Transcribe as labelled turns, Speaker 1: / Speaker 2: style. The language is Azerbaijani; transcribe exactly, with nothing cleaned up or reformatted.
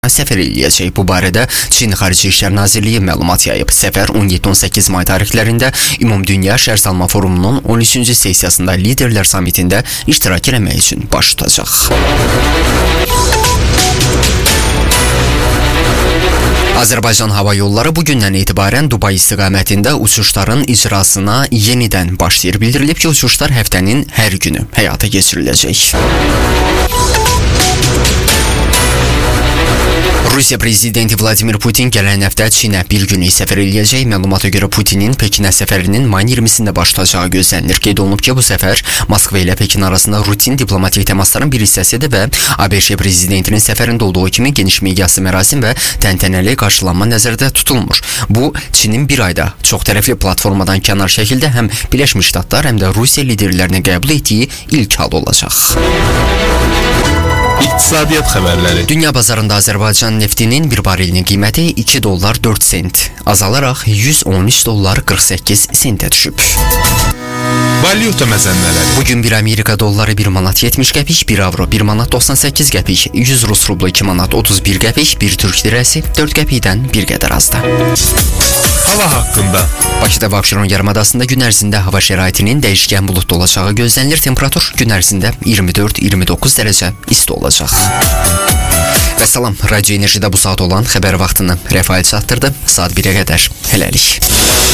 Speaker 1: səfər eləyəcək. Bu barədə Çin Xarici İşlər Nazirliyi məlumat yayıb. Səfər on yeddi on səkkiz may tarixlərində Ümumdünya Şərsalma Forumunun on üçüncü sessiyasında Liderlər Samitində iştirak etmək üçün baş tutacaq. Azərbaycan Hava Yolları bugündən etibarən Dubay istiqamətində uçuşların icrasına yenidən başlayır. Bildirilib ki, uçuşlar həftənin hər günü həyata keçiriləcək. Rusiya prezidenti Vladimir Putin gələn həftə Çinə bir günlük səfər eləyəcək. Məlumata görə Putinin Pekinə səfərinin mayın iyirmisində başlayacağı gözlənilir. Qeyd olunub ki, bu səfər Moskva ilə Pekin arasında rutin diplomatik təmasların bir hissəsidir və ABŞ prezidentinin səfərində olduğu kimi geniş miqyaslı mərasim və təntənəli qarşılanma nəzərdə tutulmur. Bu, Çinin bir ayda çox tərəfli platformadan kənar şəkildə həm Birləşmiş Ştatlar, həm də Rusiya liderlərini qəbul etdiyi ilk hal olacaq.
Speaker 2: İqtisadiyyat xəbərləri.
Speaker 1: Dünya bazarında Azərbaycan neftinin bir barelinin qiyməti iki dollar dörd sent azalaraq yüz on üç dollar qırx səkkiz sentə düşüb.
Speaker 2: Valyuta məzənmələri.
Speaker 1: Bugün bir Amerika dolları bir manat yetmiş qəpik, bir avro bir manat doxsan səkkiz qəpik, yüz Rus rublu iki manat otuz bir qəpik, bir Türk lirəsi dörd qəpikdən bir qədər azdır.
Speaker 2: Hava haqqında.
Speaker 1: Bakıda və Abşeron yarımadasında gün ərzində hava şəraitinin dəyişkən buludlu olacağı gözlənilir. Temperatur gün ərzində iyirmi dörd iyirmi doqquz dərəcə isti olacaq. Və salam, Radio Enerjidə bu saat olan xəbər vaxtını Rəfail çatdırdı. Saat birə qədər hələlik.